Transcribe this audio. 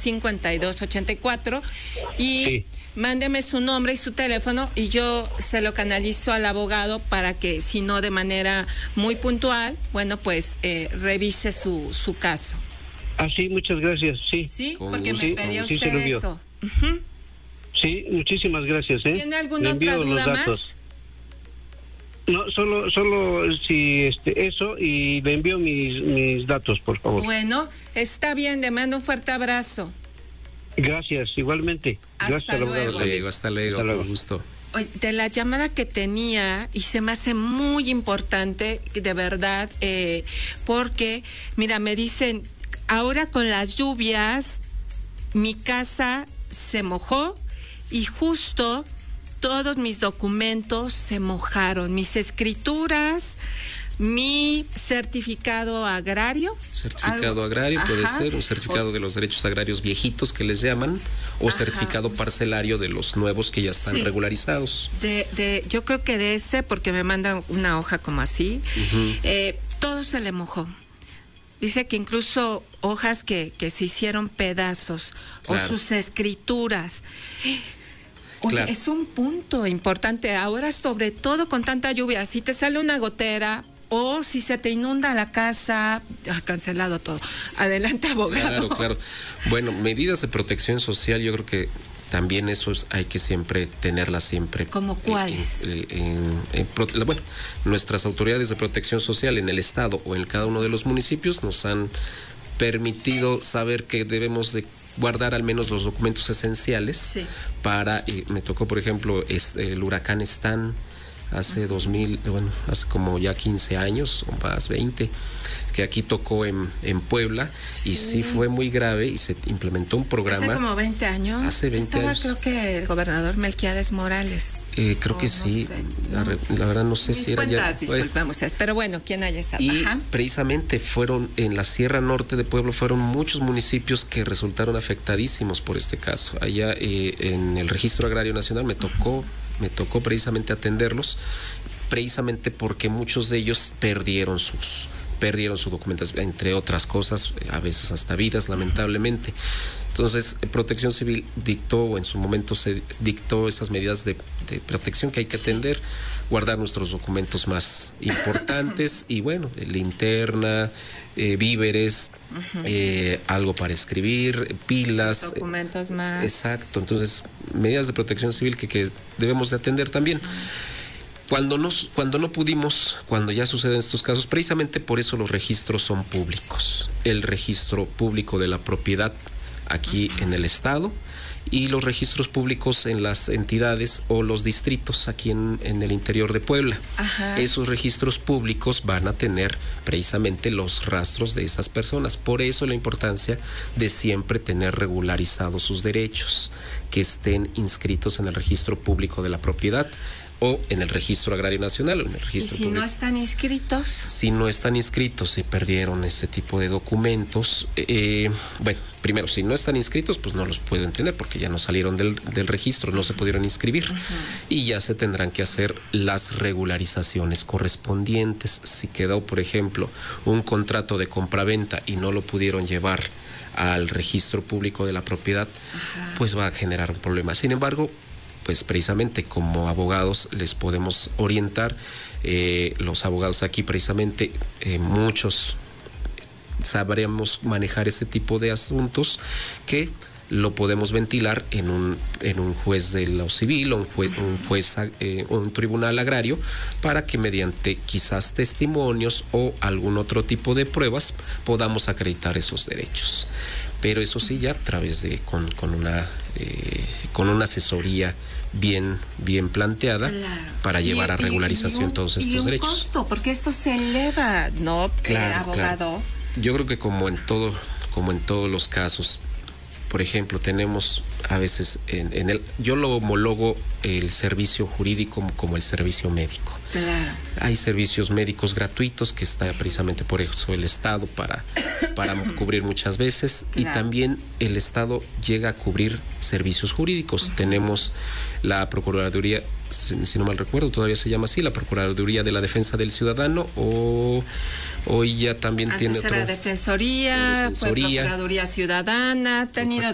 5284 y Sí. mándeme su nombre y su teléfono y yo se lo canalizo al abogado para que, si no de manera muy puntual, bueno, pues revise su caso. Ah, sí, muchas gracias, sí. Sí, Con porque gusto, me pedía sí, usted se lo envío. eso. Ujú. Sí, muchísimas gracias, ¿eh? ¿Tiene alguna Le envío otra los duda datos. más? No, solo si eso, y le envío mis datos, por favor. Bueno, está bien, le mando un fuerte abrazo. Gracias, igualmente. Hasta Gracias, abogado. luego. Hasta luego, Hasta luego. con gusto. Oye, de la llamada que tenía, y se me hace muy importante, de verdad, porque, mira, me dicen, ahora con las lluvias, mi casa se mojó y justo todos mis documentos se mojaron, mis escrituras, mi certificado agrario. Certificado agrario puede Ajá. ser, un certificado de los derechos agrarios viejitos que les llaman, o Ajá. certificado parcelario de los nuevos que ya están Sí. regularizados. Yo creo que de ese, porque me mandan una hoja como así, Ujú. todo se le mojó. Dice que incluso hojas que se hicieron pedazos, Claro. o sus escrituras. Oye, Claro. es un punto importante. Ahora, sobre todo con tanta lluvia, si te sale una gotera o si se te inunda la casa, cancelado todo. Adelante, abogado. Claro. Bueno, medidas de protección social, yo creo que también hay que siempre tenerlas siempre. ¿Cómo cuáles? Bueno, nuestras autoridades de protección social en el estado o en cada uno de los municipios nos han permitido saber que debemos de guardar al menos los documentos esenciales. Sí. Para, me tocó por ejemplo el huracán Stan hace hace como ya 15 años o más, 20, que aquí tocó en Puebla, y sí fue muy grave y se implementó un programa. Hace como 20 años. Hace 20 Estaba, años. creo que el gobernador Melquiades Morales. Creo que no sí, sé. la verdad no sé si era ya. Disculpamos, pero bueno, ¿quién haya estado? Y Ajá. precisamente fueron en la Sierra Norte de Puebla, fueron muchos municipios que resultaron afectadísimos por este caso. Allá en el Registro Agrario Nacional me tocó precisamente atenderlos, precisamente porque muchos de ellos perdieron su documentación, entre otras cosas, a veces hasta vidas, lamentablemente. Entonces, Protección Civil en su momento se dictó esas medidas de protección que hay que atender, guardar nuestros documentos más importantes y bueno, linterna, víveres, algo para escribir, pilas. Documentos más. Exacto, entonces, medidas de protección civil que debemos de atender también. Cuando no pudimos, cuando ya suceden estos casos, precisamente por eso los registros son públicos. El registro público de la propiedad aquí en el estado y los registros públicos en las entidades o los distritos aquí en el interior de Puebla. Ajá. Esos registros públicos van a tener precisamente los rastros de esas personas. Por eso la importancia de siempre tener regularizados sus derechos, que estén inscritos en el registro público de la propiedad o en el Registro Agrario Nacional o en el registro ¿Y si público. no están inscritos? Si no están inscritos, si perdieron este tipo de documentos, bueno, primero, si no están inscritos, pues no los puedo entender porque ya no salieron del registro, no se pudieron inscribir. Y ya se tendrán que hacer las regularizaciones correspondientes. Si quedó, por ejemplo, un contrato de compraventa y no lo pudieron llevar al registro público de la propiedad, pues va a generar un problema. Sin embargo, pues precisamente como abogados les podemos orientar. Los abogados aquí precisamente muchos sabremos manejar ese tipo de asuntos que lo podemos ventilar en un juez de lo civil o un tribunal agrario, para que mediante quizás testimonios o algún otro tipo de pruebas podamos acreditar esos derechos. Pero eso sí, ya a través de con una asesoría bien planteada, claro, para llevar a regularización todos estos derechos. Costo, porque esto se eleva, ¿no, abogado? Claro. Yo creo que como en todos los casos, por ejemplo, tenemos a veces yo lo homologo el servicio jurídico como el servicio médico. Claro. Hay servicios médicos gratuitos que está precisamente por eso el Estado para cubrir muchas veces, claro. Y también el Estado llega a cubrir servicios jurídicos. Tenemos la Procuraduría, si no mal recuerdo, todavía se llama así, la Procuraduría de la Defensa del Ciudadano, o hoy ya también Antes tiene era Defensoría, fue Procuraduría Ciudadana, ha tenido